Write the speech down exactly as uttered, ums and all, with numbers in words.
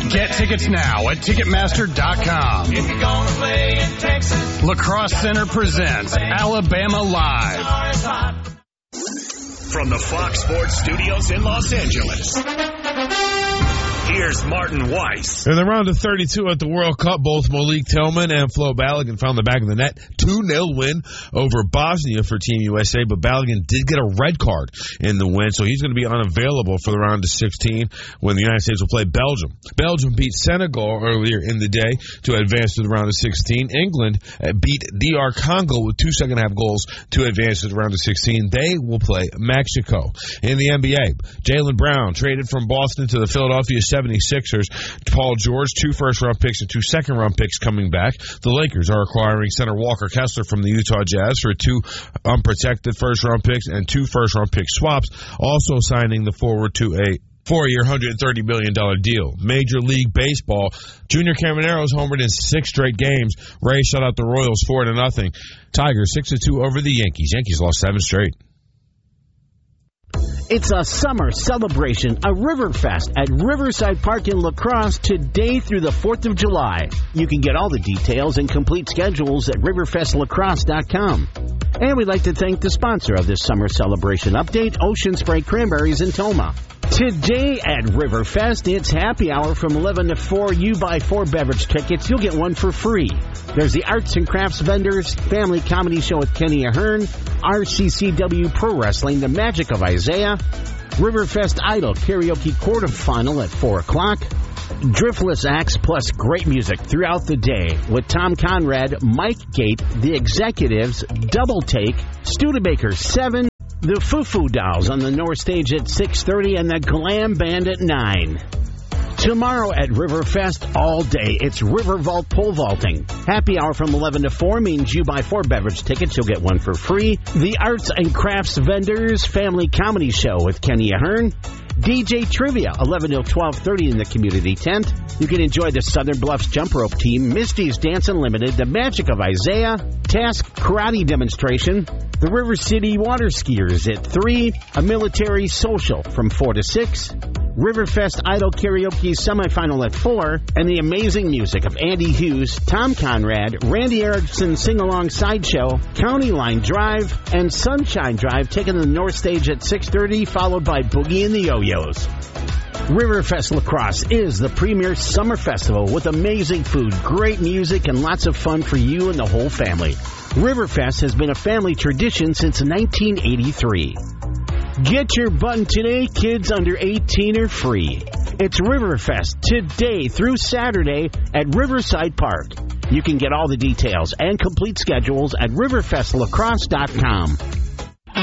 Get tickets now at Ticketmaster dot com. If you're gonna play in Texas, Lacrosse Center presents Alabama Live. From the Fox Sports Studios in Los Angeles, here's Martin Weiss. In the round of thirty-two at the World Cup, both Malik Tillman and Flo Balogun found the back of the net. two nil win over Bosnia for Team U S A, but Balogun did get a red card in the win, so he's going to be unavailable for the round of sixteen when the United States will play Belgium. Belgium beat Senegal earlier in the day to advance to the round of sixteen. England beat D R Congo with two second-half goals to advance to the round of sixteen. They will play Mexico. In the N B A, Jaylen Brown traded from Boston to the Philadelphia seventy-sixers. Paul George, two first-round picks and two second-round picks coming back. The Lakers are acquiring center Walker Kessler from the Utah Jazz for two unprotected first-round picks and two first-round pick swaps, also signing the forward to a four-year, one hundred thirty million dollars deal. Major League Baseball, Junior Camaro's homered in six straight games. Rays shut out the Royals four to nothing. Tigers six to two over the Yankees. Yankees lost seven straight. It's a summer celebration, a Riverfest at Riverside Park in La Crosse today through the fourth of July. You can get all the details and complete schedules at riverfest lacrosse dot com. And we'd like to thank the sponsor of this summer celebration update, Ocean Spray Cranberries in Toma. Today at Riverfest, it's happy hour from eleven to four. You buy four beverage tickets, you'll get one for free. There's the arts and crafts vendors, family comedy show with Kenny Ahern, R C C W Pro Wrestling, The Magic of Isaiah, Riverfest Idol Karaoke quarterfinal at four o'clock, Driftless acts plus great music throughout the day with Tom Conrad, Mike Gate, The Executives, Double Take, Studebaker seven, the Foo Foo Dolls on the North Stage at six thirty, and the Glam Band at nine. Tomorrow at Riverfest all day, it's River Vault Pole Vaulting. Happy hour from eleven to four means you buy four beverage tickets, you'll get one for free. The Arts and Crafts Vendors Family Comedy Show with Kenny Ahern. D J Trivia, eleven till twelve thirty in the community tent. You can enjoy the Southern Bluffs Jump Rope Team, Misty's Dance Unlimited, The Magic of Isaiah, Task Karate Demonstration, the River City Water Skiers at three, a military social from four to six, Riverfest Idol Karaoke semifinal at four, and the amazing music of Andy Hughes, Tom Conrad, Randy Erickson Sing-Along Sideshow, County Line Drive, and Sunshine Drive taking the North Stage at six thirty, followed by Boogie and the Yo-Yos. Riverfest La Crosse is the premier summer festival with amazing food, great music, and lots of fun for you and the whole family. Riverfest has been a family tradition since nineteen eighty-three. Get your button today. Kids under eighteen are free. It's Riverfest today through Saturday at Riverside Park. You can get all the details and complete schedules at riverfest lacrosse dot com.